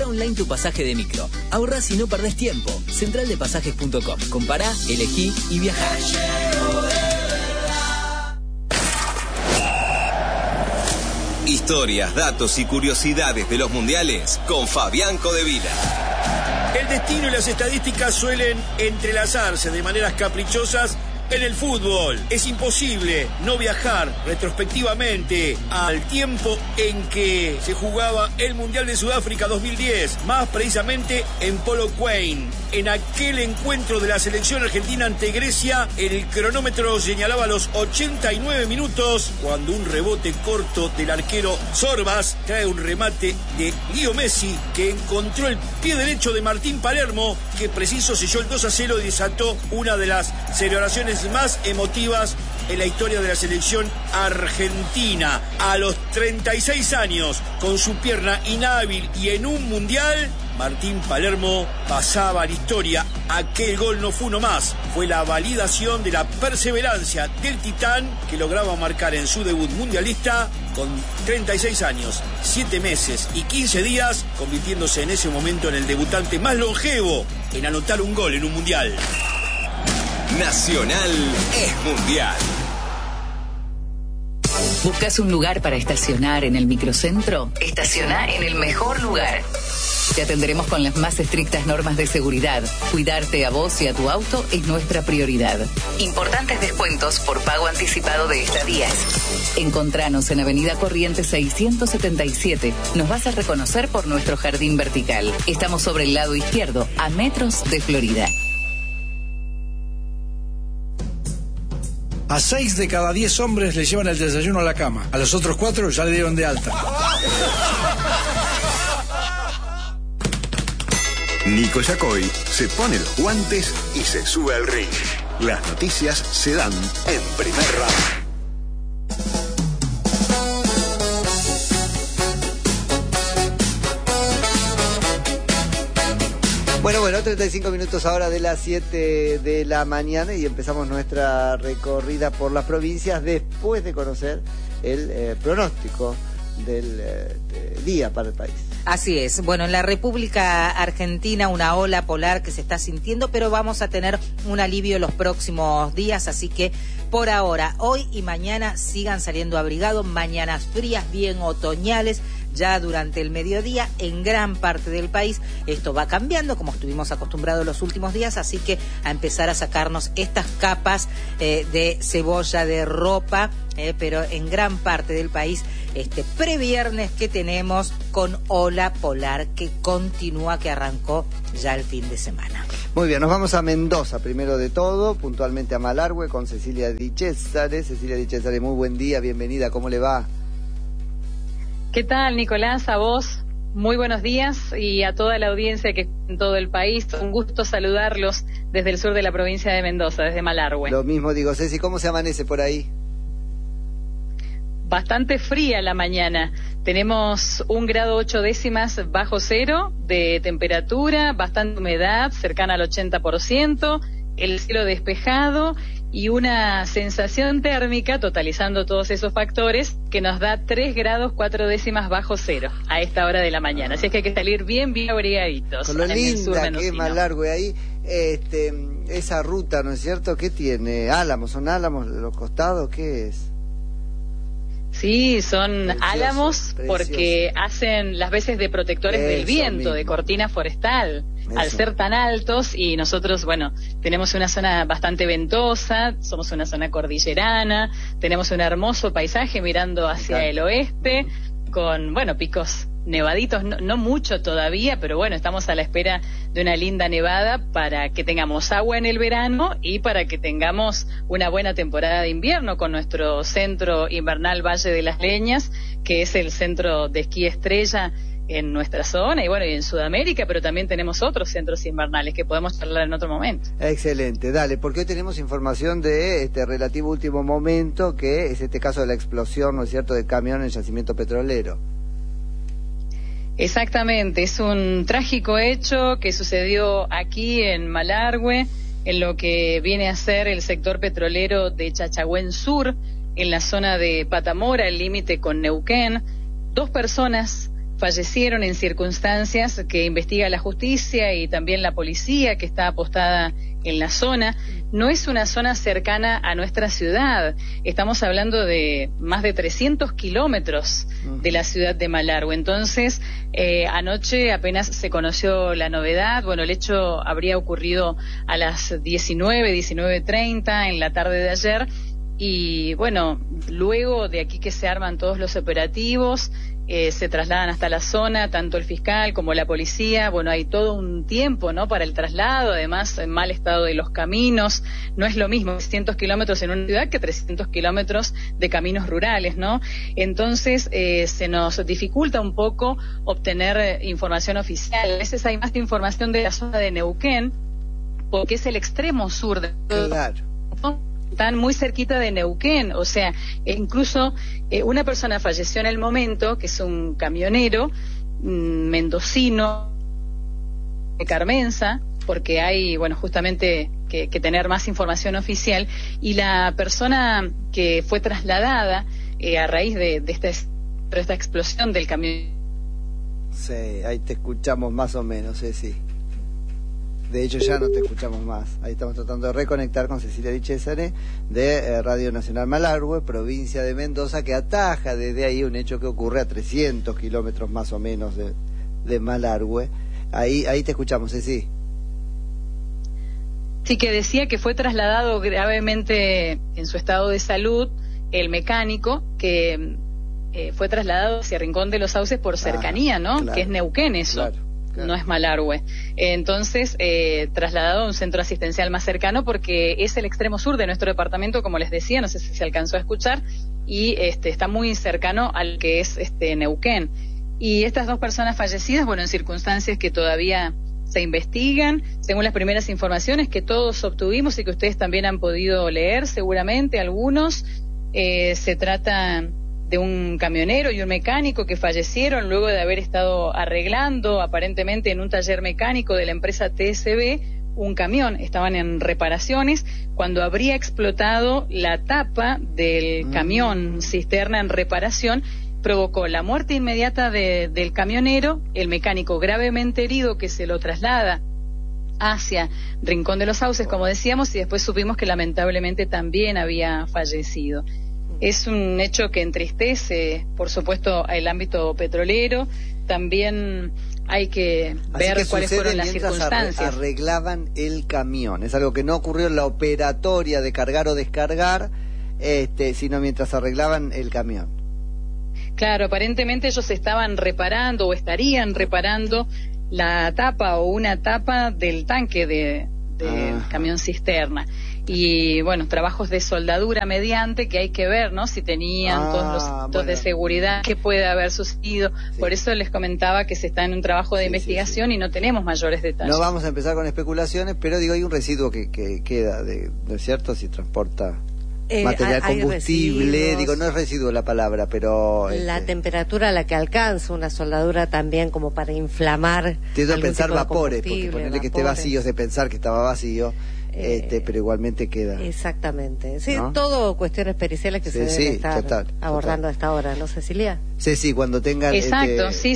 online tu pasaje de micro. Ahorrás y no perdés tiempo. Centraldepasajes.com. Compará, elegí y viajá. Historias, datos y curiosidades de los mundiales con Fabián Codevila. El destino y las estadísticas suelen entrelazarse de maneras caprichosas en el fútbol. Es imposible no viajar retrospectivamente al tiempo en que se jugaba el Mundial de Sudáfrica 2010, más precisamente en Polokwane. En aquel encuentro de la selección argentina ante Grecia, el cronómetro señalaba los 89 minutos cuando un rebote corto del arquero Zorbas trae un remate de Leo Messi que encontró el pie derecho de Martín Palermo, que preciso selló el 2-0 y desató una de las celebraciones más emotivas en la historia de la selección argentina. A los 36 años, con su pierna inhábil y en un mundial, Martín Palermo pasaba a la historia. Aquel gol no fue uno más, fue la validación de la perseverancia del titán que lograba marcar en su debut mundialista con 36 años, 7 meses y 15 días, convirtiéndose en ese momento en el debutante más longevo en anotar un gol en un mundial. Nacional es mundial. ¿Buscas un lugar para estacionar en el microcentro? Estaciona en el mejor lugar. Te atenderemos con las más estrictas normas de seguridad. Cuidarte a vos y a tu auto es nuestra prioridad. Importantes descuentos por pago anticipado de estadías. Encontranos en Avenida Corrientes 677. Nos vas a reconocer por nuestro jardín vertical. Estamos sobre el lado izquierdo, a metros de Florida. A 6 de cada 10 hombres le llevan el desayuno a la cama. A los otros 4 ya le dieron de alta. Nico Yacoy se pone los guantes y se sube al ring. Las noticias se dan en primer round. Bueno, 35 minutos ahora de las 7 de la mañana y empezamos nuestra recorrida por las provincias después de conocer el pronóstico del día para el país. Así es. Bueno, en la República Argentina una ola polar que se está sintiendo, pero vamos a tener un alivio los próximos días, así que por ahora, hoy y mañana sigan saliendo abrigados, mañanas frías, bien otoñales, ya durante el mediodía en gran parte del país. Esto va cambiando como estuvimos acostumbrados los últimos días, así que a empezar a sacarnos estas capas de cebolla, de ropa, pero en gran parte del país este previernes que tenemos con ola polar que continúa, que arrancó ya el fin de semana. Muy bien, nos vamos a Mendoza primero de todo, puntualmente a Malargüe con Cecilia Di Césare. Cecilia Di Césare, muy buen día, bienvenida, ¿cómo le va? ¿Qué tal, Nicolás? A vos, muy buenos días, y a toda la audiencia que está en todo el país. Un gusto saludarlos desde el sur de la provincia de Mendoza, desde Malargüe. Lo mismo digo, Ceci, ¿cómo se amanece por ahí? Bastante fría la mañana. Tenemos 1,8 grados bajo cero de temperatura, bastante humedad, cercana al 80%, el cielo despejado y una sensación térmica, totalizando todos esos factores, que nos da 3 grados 4 décimas bajo cero a esta hora de la mañana. Así es que hay que salir bien abrigaditos. Con lo linda que es Malargüe ahí, esa ruta, ¿no es cierto? ¿Qué tiene? ¿Álamos? ¿Son álamos los costados? ¿Qué es? Sí, son precioso, álamos porque hacen las veces de protectores del viento, mismo. De cortina forestal, al ser tan altos. Y nosotros, bueno, tenemos una zona bastante ventosa, somos una zona cordillerana, tenemos un hermoso paisaje mirando hacia el oeste, con, bueno, picos nevaditos, no mucho todavía, pero bueno, estamos a la espera de una linda nevada para que tengamos agua en el verano y para que tengamos una buena temporada de invierno con nuestro centro invernal Valle de las Leñas, que es el centro de esquí estrella en nuestra zona y bueno, y en Sudamérica, pero también tenemos otros centros invernales que podemos charlar en otro momento. Excelente, dale, porque hoy tenemos información de este relativo último momento, que es este caso de la explosión, ¿no es cierto?, del camión en el yacimiento petrolero. Exactamente, es un trágico hecho que sucedió aquí en Malargüe, en lo que viene a ser el sector petrolero de Chachagüén Sur, en la zona de Patamora, el límite con Neuquén. 2 personas fallecieron en circunstancias que investiga la justicia y también la policía que está apostada en la zona. No es una zona cercana a nuestra ciudad. Estamos hablando de más de 300 kilómetros de la ciudad de Malargüe. Entonces, anoche apenas se conoció la novedad. Bueno, el hecho habría ocurrido a las 19:30 en la tarde de ayer. Y bueno, luego de aquí que se arman todos los operativos, se trasladan hasta la zona, tanto el fiscal como la policía. Bueno, hay todo un tiempo, ¿no?, para el traslado, además en mal estado de los caminos. No es lo mismo 300 kilómetros en una ciudad que 300 kilómetros de caminos rurales, ¿no? Entonces, se nos dificulta un poco obtener información oficial. A veces hay más información de la zona de Neuquén, porque es el extremo sur de... Claro. Están muy cerquita de Neuquén, o sea, incluso una persona falleció en el momento, que es un camionero mendocino de Carmenza, porque hay, bueno, justamente que tener más información oficial, y la persona que fue trasladada a raíz de esta explosión del camión. Sí, ahí te escuchamos más o menos, sí. De hecho, ya no te escuchamos más. Ahí estamos tratando de reconectar con Cecilia Di Cesare de Radio Nacional Malargüe, provincia de Mendoza, que ataja desde ahí un hecho que ocurre a 300 kilómetros más o menos de Malargüe. Ahí te escuchamos, sí. Sí, que decía que fue trasladado gravemente en su estado de salud el mecánico, que fue trasladado hacia Rincón de los Sauces por cercanía, ¿no? Claro, que es Neuquén eso. Claro. No es Malargüe. Entonces, trasladado a un centro asistencial más cercano, porque es el extremo sur de nuestro departamento, como les decía, no sé si se alcanzó a escuchar, y está muy cercano al que es Neuquén. Y estas dos personas fallecidas, bueno, en circunstancias que todavía se investigan, según las primeras informaciones que todos obtuvimos y que ustedes también han podido leer, seguramente algunos, se trata de un camionero y un mecánico que fallecieron luego de haber estado arreglando aparentemente en un taller mecánico de la empresa TSB un camión. Estaban en reparaciones cuando habría explotado la tapa del camión cisterna en reparación. Provocó la muerte inmediata del camionero, el mecánico gravemente herido, que se lo traslada hacia Rincón de los Sauces, como decíamos, y después supimos que lamentablemente también había fallecido. Es un hecho que entristece, por supuesto, el ámbito petrolero. También hay que ver cuáles fueron las circunstancias. Arreglaban el camión. Es algo que no ocurrió en la operatoria de cargar o descargar, sino mientras arreglaban el camión. Claro, aparentemente ellos estaban reparando o estarían reparando la tapa o una tapa del tanque del camión cisterna. Y bueno, trabajos de soldadura mediante, que hay que ver, ¿no?, si tenían todos los cintos de seguridad, qué puede haber sucedido. Sí. Por eso les comentaba que se está en un trabajo de investigación y no tenemos mayores detalles. No vamos a empezar con especulaciones, pero digo, hay un residuo que queda, ¿no es cierto?, si transporta material combustible, digo, no es residuo la palabra, pero... La temperatura a la que alcanza una soldadura también, como para inflamar... Tiendo a pensar vapores, porque ponerle que esté vacío es de pensar que estaba vacío, pero igualmente queda. Exactamente. Sí, ¿no? Todo cuestiones periciales que se deben estar abordando a esta hora, ¿no, Cecilia? Sí, cuando tengan... Exacto, sí.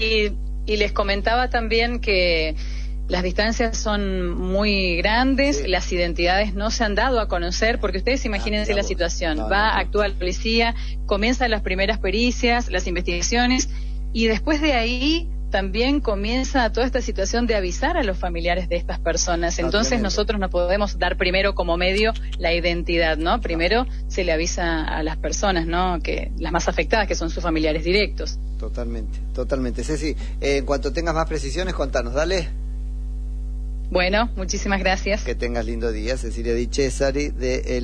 Y les comentaba también que las distancias son muy grandes, las identidades no se han dado a conocer, porque ustedes imagínense la situación. Actúa la policía, comienzan las primeras pericias, las investigaciones, y después de ahí también comienza toda esta situación de avisar a los familiares de estas personas. Entonces nosotros no podemos dar primero como medio la identidad, ¿no? Primero se le avisa a las personas, ¿no?, que las más afectadas, que son sus familiares directos. Totalmente. Ceci, en cuanto tengas más precisiones, contanos, dale. Bueno, muchísimas gracias. Que tengas lindo día. Cecilia Di Cesare de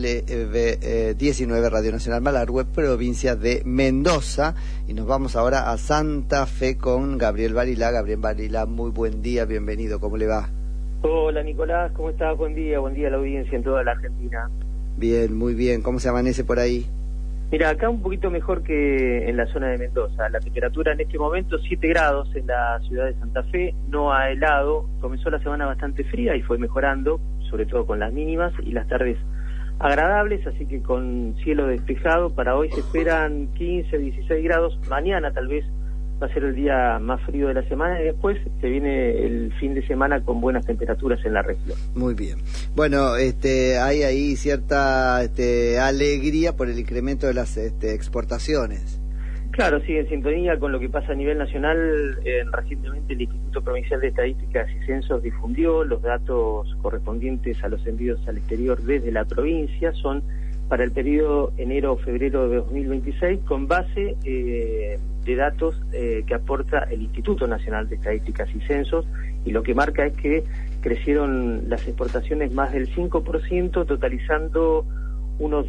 LV19 Radio Nacional Malargüe, provincia de Mendoza. Y nos vamos ahora a Santa Fe con Gabriel Barilá. Gabriel Barilá, muy buen día, bienvenido, ¿cómo le va? Hola Nicolás, ¿cómo estás? Buen día a la audiencia en toda la Argentina. Bien, muy bien. ¿Cómo se amanece por ahí? Mira, acá un poquito mejor que en la zona de Mendoza. La temperatura en este momento 7 grados en la ciudad de Santa Fe, no ha helado. Comenzó la semana bastante fría y fue mejorando, sobre todo con las mínimas y las tardes agradables, así que con cielo despejado. Para hoy se esperan 15, 16 grados. Mañana tal vez va a ser el día más frío de la semana y después se viene el fin de semana con buenas temperaturas en la región. Muy bien. Bueno, hay ahí cierta alegría por el incremento de las exportaciones. Claro, sí, en sintonía con lo que pasa a nivel nacional. Recientemente el Instituto Provincial de Estadísticas y Censos difundió los datos correspondientes a los envíos al exterior desde la provincia. Son para el periodo enero-febrero de 2026, con base de datos que aporta el Instituto Nacional de Estadísticas y Censos, y lo que marca es que crecieron las exportaciones más del 5%, totalizando unos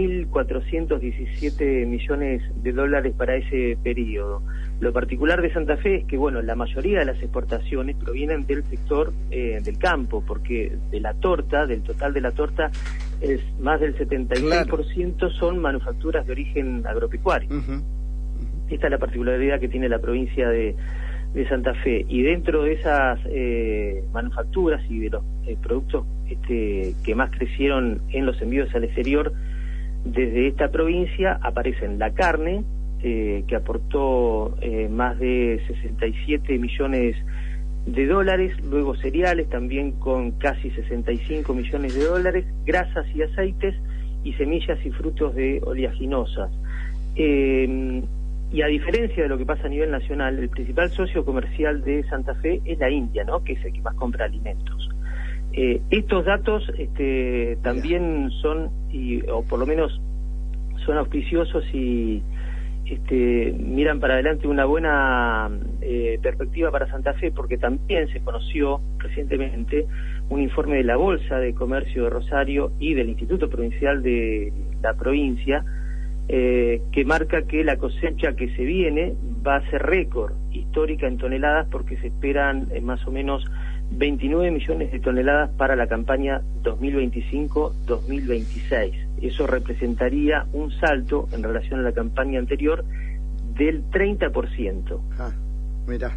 2.417 millones de dólares para ese periodo. Lo particular de Santa Fe es que, bueno, la mayoría de las exportaciones provienen del sector del campo, porque de la torta, del total de la torta, es más del 76% son manufacturas de origen agropecuario. Esta es la particularidad que tiene la provincia de Santa Fe, y dentro de esas manufacturas y de los productos que más crecieron en los envíos al exterior desde esta provincia, aparecen la carne, que aportó más de 67 millones de dólares, luego cereales también con casi 65 millones de dólares, grasas y aceites, y semillas y frutos de oleaginosas. Y a diferencia de lo que pasa a nivel nacional, el principal socio comercial de Santa Fe es la India, ¿no?, que es el que más compra alimentos. Estos datos también son, o por lo menos son auspiciosos y miran para adelante una buena perspectiva para Santa Fe, porque también se conoció recientemente un informe de la Bolsa de Comercio de Rosario y del Instituto Provincial de la provincia, que marca que la cosecha que se viene va a ser récord histórica en toneladas, porque se esperan más o menos 29 millones de toneladas para la campaña 2025-2026. Eso representaría un salto en relación a la campaña anterior del 30%. Mira,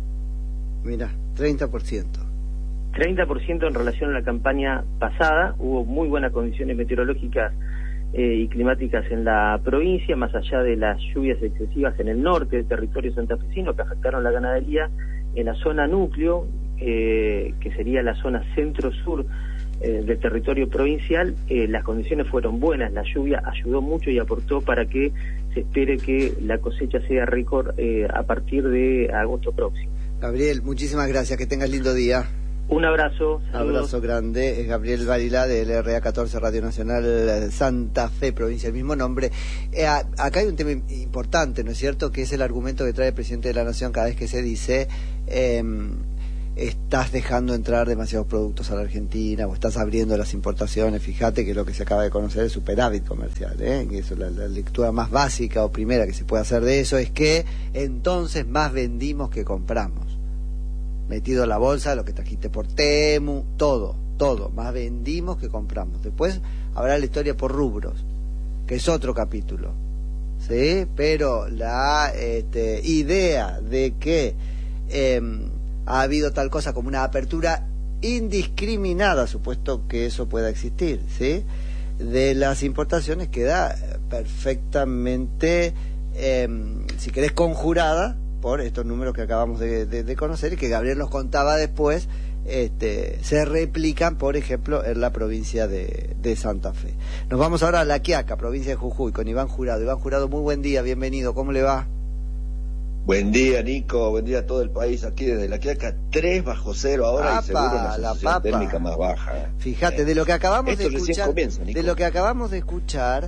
30%. 30% en relación a la campaña pasada. Hubo muy buenas condiciones meteorológicas y climáticas en la provincia, más allá de las lluvias excesivas en el norte del territorio santafesino que afectaron la ganadería. En la zona núcleo, que sería la zona centro-sur del territorio provincial, las condiciones fueron buenas, la lluvia ayudó mucho y aportó para que se espere que la cosecha sea récord a partir de agosto próximo. Gabriel, muchísimas gracias, que tengas lindo día. Un abrazo. Saludos. Abrazo grande. Es Gabriel Barilá del RA14 Radio Nacional Santa Fe, provincia del mismo nombre. Acá hay un tema importante, ¿no es cierto?, que es el argumento que trae el presidente de la Nación cada vez que se dice estás dejando entrar demasiados productos a la Argentina o estás abriendo las importaciones. Fíjate que lo que se acaba de conocer es superávit comercial, que eso, la lectura más básica o primera que se puede hacer de eso es que entonces más vendimos que compramos. Metido a la bolsa, lo que trajiste por Temu, todo, más vendimos que compramos. Después habrá la historia por rubros, que es otro capítulo, ¿sí? Pero la idea de que ha habido tal cosa como una apertura indiscriminada, supuesto que eso pueda existir, ¿sí?, de las importaciones queda perfectamente, si querés, conjurada por estos números que acabamos de conocer y que Gabriel nos contaba después, se replican, por ejemplo, en la provincia de Santa Fe. Nos vamos ahora a La Quiaca, provincia de Jujuy, con Iván Jurado. Iván Jurado, muy buen día, bienvenido, ¿cómo le va? Buen día, Nico, buen día a todo el país, aquí desde La Quiaca, 3 bajo cero ahora, y seguro la sensación térmica más baja. Fíjate, de lo que acabamos de escuchar, comienza, de lo que acabamos de escuchar,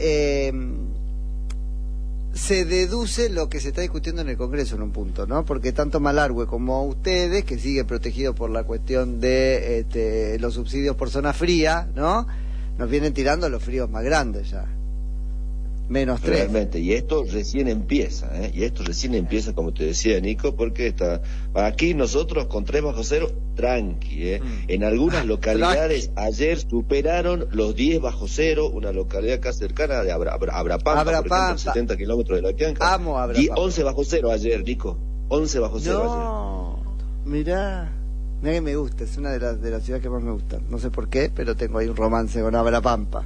se deduce lo que se está discutiendo en el Congreso en un punto, ¿no? Porque tanto Malargüe como ustedes, que sigue protegido por la cuestión de los subsidios por zona fría, ¿no?, nos vienen tirando los fríos más grandes ya. -3. Realmente, y esto recién empieza, como te decía, Nico, porque aquí nosotros con 3 bajo cero, tranqui, En algunas localidades ayer superaron los 10 bajo cero, una localidad acá cercana de Abrapampa, por ejemplo, 70 kilómetros de La Quiaca. Amo Abrapampa. 11 bajo cero ayer, Nico, 11 bajo cero ayer. Mirá. Mira que me gusta, es una de las ciudades que más me gustan. No sé por qué, pero tengo ahí un romance con Abrapampa.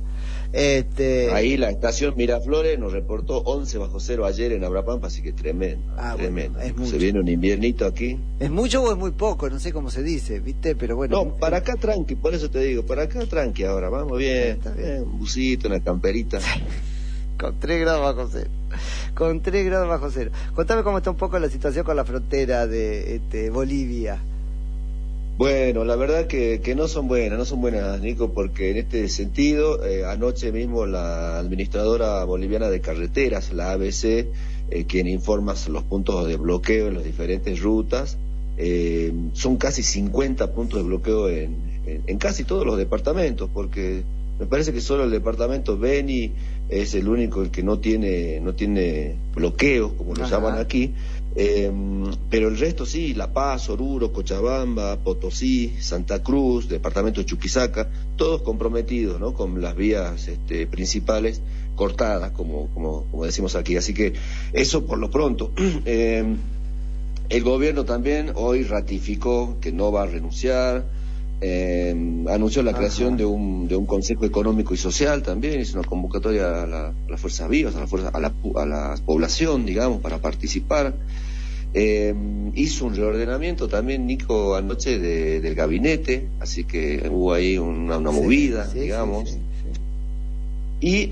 Ahí la estación Miraflores nos reportó 11 bajo cero ayer en Abrapampa, así que tremendo. Tremendo. Bueno, es mucho. Se viene un inviernito aquí. ¿Es mucho o es muy poco? No sé cómo se dice, ¿viste? Pero bueno. No, para acá tranqui, por eso te digo, para acá tranqui ahora, vamos bien. Está bien. Un busito, una camperita. Con 3 grados bajo cero. Con 3 grados bajo cero. Contame cómo está un poco la situación con la frontera de Bolivia. Bueno, la verdad que no son buenas, Nico, porque en este sentido, anoche mismo la administradora boliviana de carreteras, la ABC, quien informa los puntos de bloqueo en las diferentes rutas, son casi 50 puntos de bloqueo en casi todos los departamentos, porque me parece que solo el departamento Beni es el único el que no tiene bloqueos, como lo llaman aquí. Pero el resto sí, La Paz, Oruro, Cochabamba, Potosí, Santa Cruz, departamento de Chuquisaca, todos comprometidos, ¿no? Con las vías principales cortadas, como decimos aquí. Así que eso por lo pronto. El gobierno también hoy ratificó que no va a renunciar. Anunció la creación de un Consejo Económico y Social también, hizo una convocatoria a las fuerzas vivas, a la población, digamos, para participar. Hizo un reordenamiento también, Nico, anoche del gabinete, así que hubo ahí una movida, digamos. Y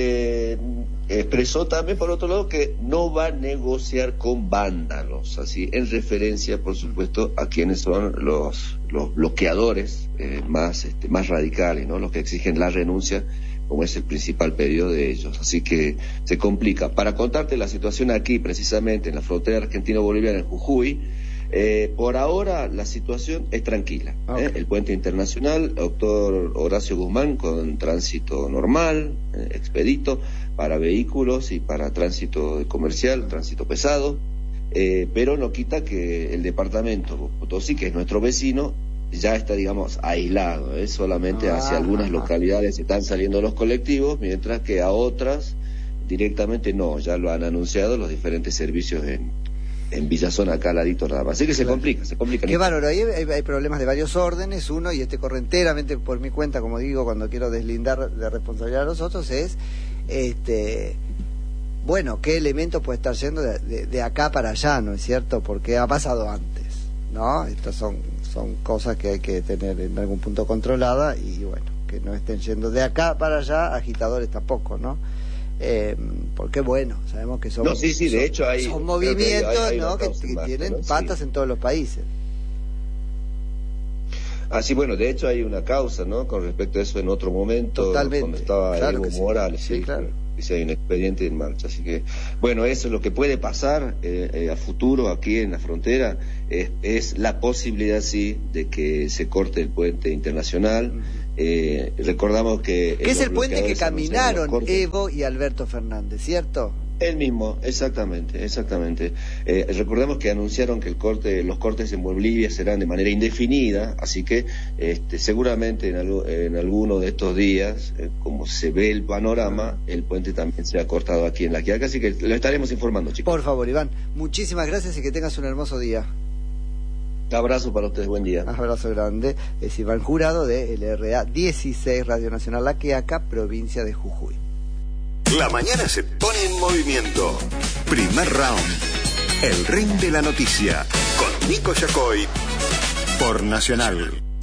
expresó también, por otro lado, que no va a negociar con vándalos, así, en referencia, por supuesto, a quienes son los bloqueadores más radicales, ¿no? Los que exigen la renuncia, como es el principal pedido de ellos. Así que se complica. Para contarte la situación aquí, precisamente, en la frontera argentino-boliviana, en Jujuy, por ahora la situación es tranquila. Okay. El puente internacional, doctor Horacio Guzmán, con tránsito normal, expedito, para vehículos y para tránsito comercial, tránsito pesado, pero no quita que el departamento Potosí, que es nuestro vecino, ya está, digamos, aislado, solamente hacia algunas localidades están saliendo los colectivos, mientras que a otras directamente no, ya lo han anunciado los diferentes servicios en Villazón, acá al ladito nada más. Así que se complica. Qué bárbaro, ahí hay problemas de varios órdenes. Uno, y corre enteramente por mi cuenta, como digo, cuando quiero deslindar de responsabilidad a los otros, es bueno, qué elemento puede estar yendo de acá para allá, ¿no es cierto? Porque ha pasado antes, ¿no? Estas son cosas que hay que tener en algún punto controlada, y bueno, que no estén yendo de acá para allá agitadores tampoco, ¿no? Porque bueno, sabemos que son, de hecho son movimientos que tienen patas en todos los países. Sí, bueno, de hecho hay una causa, ¿no? Con respecto a eso en otro momento. Totalmente. Cuando estaba Evo Morales, sí, claro. Hay un expediente en marcha, así que bueno, eso es lo que puede pasar a futuro aquí en la frontera, es la posibilidad, sí, de que se corte el puente internacional. Recordamos que es el puente que caminaron Evo y Alberto Fernández, ¿cierto? El mismo, exactamente. Recordemos que anunciaron que los cortes en Bolivia serán de manera indefinida, así que seguramente en alguno de estos días, como se ve el panorama, el puente también se ha cortado aquí en La Quiaca, así que lo estaremos informando, chicos. Por favor, Iván, muchísimas gracias y que tengas un hermoso día. Abrazo para ustedes, buen día. Abrazo grande. Es Iván Jurado de LRA 16, Radio Nacional La Quiaca, provincia de Jujuy. La mañana se pone en movimiento. Primer round. El ring de la noticia. Con Nico Yacoy. Por Nacional.